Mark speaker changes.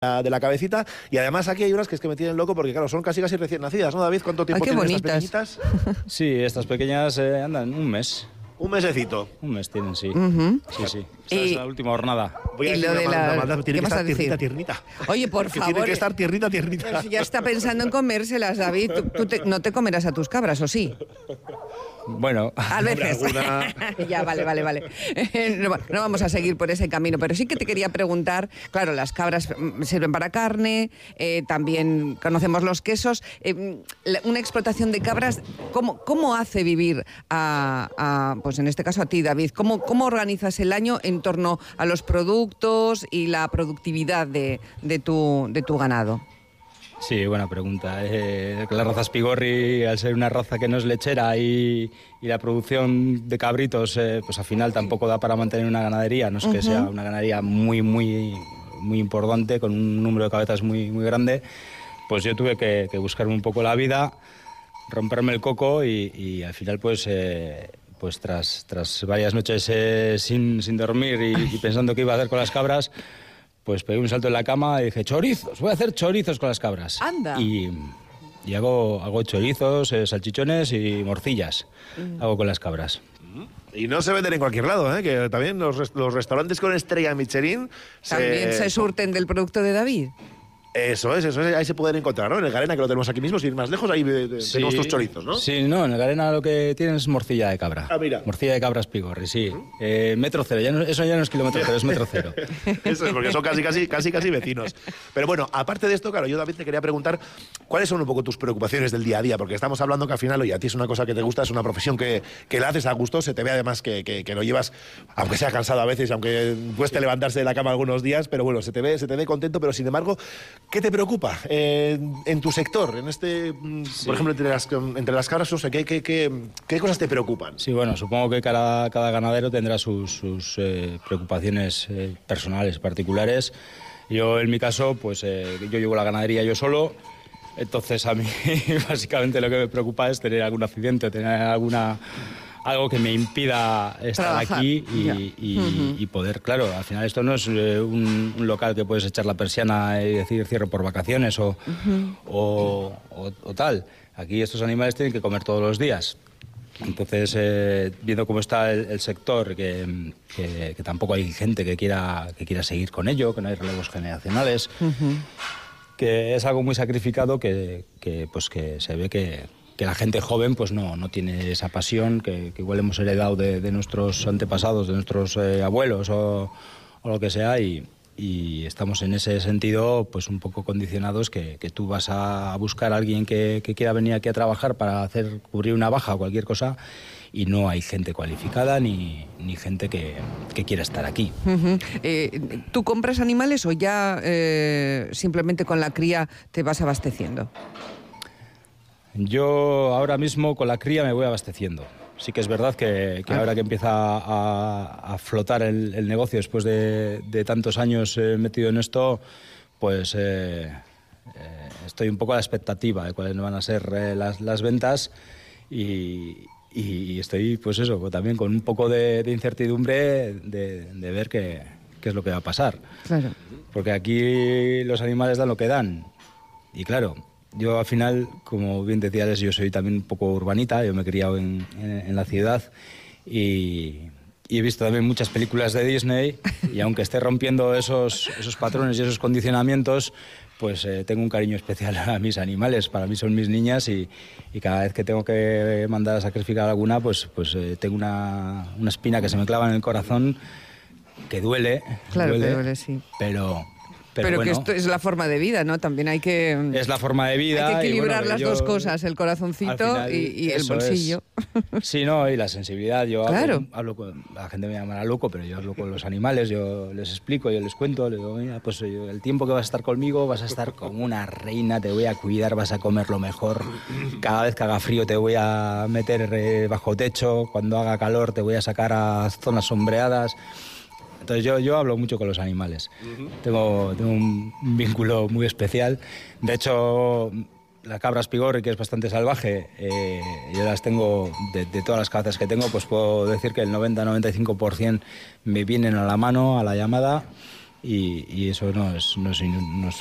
Speaker 1: de la cabecita. Y además aquí hay unas que es que me tienen loco porque, claro, son casi recién nacidas, ¿no, David? ¿Cuánto tiempo tienen estas pequeñitas?
Speaker 2: Sí, estas pequeñas andan un mes.
Speaker 1: Un mesecito.
Speaker 2: Un mes tienen, sí. Sí, sí. Esta
Speaker 3: Y
Speaker 2: es la última jornada.
Speaker 1: Voy a
Speaker 3: y
Speaker 1: decir
Speaker 3: lo de
Speaker 1: una
Speaker 3: la...
Speaker 1: maldad, tiene
Speaker 3: ¿Qué
Speaker 1: que
Speaker 3: vas a
Speaker 1: estar
Speaker 3: decir?
Speaker 1: tiernita.
Speaker 3: Oye, por
Speaker 1: Que
Speaker 3: favor.
Speaker 1: tiene que estar tiernita.
Speaker 3: Pues ya está pensando en comérselas, David. ¿Tú no te comerás a tus cabras, o sí?
Speaker 2: Bueno,
Speaker 3: A veces.
Speaker 1: Alguna-
Speaker 3: Ya, vale. No vamos a seguir por ese camino, pero sí que te quería preguntar, claro, las cabras sirven para carne, también conocemos los quesos. Una explotación de cabras, ¿cómo hace vivir pues en este caso a ti, David? ¿Cómo organizas el año en torno a los productos y la productividad de tu ganado?
Speaker 2: sí, buena pregunta. La raza Spigorri, al ser una raza que no es lechera y la producción de cabritos, pues al final tampoco da para mantener una ganadería. No es que sea una ganadería muy importante, con un número de cabezas muy grande. Pues yo tuve que buscarme un poco la vida, romperme el coco y al final pues tras varias noches sin dormir y pensando qué iba a hacer con las cabras, pues pegué un salto en la cama y dije, chorizos, voy a hacer chorizos con las cabras.
Speaker 3: ¡Anda!
Speaker 2: Y hago chorizos, salchichones y morcillas. Hago con las cabras.
Speaker 1: Y no se venden en cualquier lado, ¿eh? Que también los restaurantes con estrella Michelin...
Speaker 3: ¿También se surten del producto de David?
Speaker 1: Eso es, ahí se pueden encontrar, ¿no? En el Garena, que lo tenemos aquí mismo, sin ir más lejos, ahí tenemos tus chorizos, ¿no?
Speaker 2: Sí, no, en el Garena lo que tienen es morcilla de cabra.
Speaker 1: Ah, mira.
Speaker 2: Morcilla de cabra Spigorri, sí. Metro cero, eso ya no es kilómetro cero, es metro cero.
Speaker 1: Eso es, porque son casi vecinos. Pero bueno, aparte de esto, claro, yo, David, te quería preguntar cuáles son un poco tus preocupaciones del día a día, porque estamos hablando que al final, oye, a ti es una cosa que te gusta, es una profesión que la haces a gusto, se te ve además que lo llevas, aunque sea cansado a veces, aunque cueste levantarse de la cama algunos días, pero bueno, se te ve contento, pero sin embargo, ¿qué te preocupa en tu sector, en este, por ejemplo, entre las cabras, no sé, ¿qué cosas te preocupan?
Speaker 2: Sí, bueno, supongo que cada ganadero tendrá sus preocupaciones personales, particulares. Yo, en mi caso, pues yo llevo la ganadería yo solo, entonces a mí básicamente lo que me preocupa es tener algún accidente o tener algo que me impida estar
Speaker 3: Trabajar.
Speaker 2: aquí
Speaker 3: Ya.
Speaker 2: y poder, claro, al final esto no es un local que puedes echar la persiana y decir cierro por vacaciones o tal. Aquí estos animales tienen que comer todos los días. Entonces, viendo cómo está el sector, que tampoco hay gente que quiera seguir con ello, que no hay relevos generacionales, que es algo muy sacrificado que se ve que la gente joven pues no tiene esa pasión que igual hemos heredado de nuestros antepasados, de nuestros abuelos o lo que sea, y estamos en ese sentido pues un poco condicionados que tú vas a buscar a alguien que quiera venir aquí a trabajar para cubrir una baja o cualquier cosa, y no hay gente cualificada ni gente que quiera estar aquí.
Speaker 3: ¿Tú compras animales o ya simplemente con la cría te vas abasteciendo?
Speaker 2: Yo ahora mismo con la cría me voy abasteciendo. Sí que es verdad que ahora que empieza a flotar el negocio después de tantos años metido en esto, pues estoy un poco a la expectativa de cuáles van a ser las ventas y estoy pues eso, también con un poco de incertidumbre de ver qué es lo que va a pasar.
Speaker 3: Claro.
Speaker 2: Porque aquí los animales dan lo que dan y claro, yo al final, como bien decías, yo soy también un poco urbanita, yo me he criado en la ciudad y he visto también muchas películas de Disney y aunque esté rompiendo esos patrones y esos condicionamientos, pues tengo un cariño especial a mis animales, para mí son mis niñas y cada vez que tengo que mandar a sacrificar alguna, pues tengo una espina que se me clava en el corazón, que duele,
Speaker 3: Claro, que duele, sí.
Speaker 2: pero
Speaker 3: Pero
Speaker 2: bueno,
Speaker 3: que esto es la forma de vida, ¿no? También hay que...
Speaker 2: es la forma de vida.
Speaker 3: Hay que equilibrar
Speaker 2: y bueno,
Speaker 3: las dos cosas, el corazoncito
Speaker 2: al final,
Speaker 3: y el
Speaker 2: eso
Speaker 3: bolsillo.
Speaker 2: Sí, no, y la sensibilidad. Yo
Speaker 3: Claro.
Speaker 2: hablo con... La gente me llamará loco, pero yo hablo con los animales, yo les explico, yo les cuento, les digo, mira, pues el tiempo que vas a estar conmigo vas a estar como una reina, te voy a cuidar, vas a comer lo mejor. Cada vez que haga frío te voy a meter bajo techo, cuando haga calor te voy a sacar a zonas sombreadas. Entonces yo hablo mucho con los animales. Tengo un vínculo muy especial. De hecho, la cabra Spigorri, que es bastante salvaje, yo las tengo, de todas las cabezas que tengo, pues puedo decir que el 90-95% me vienen a la mano, a la llamada, y eso no es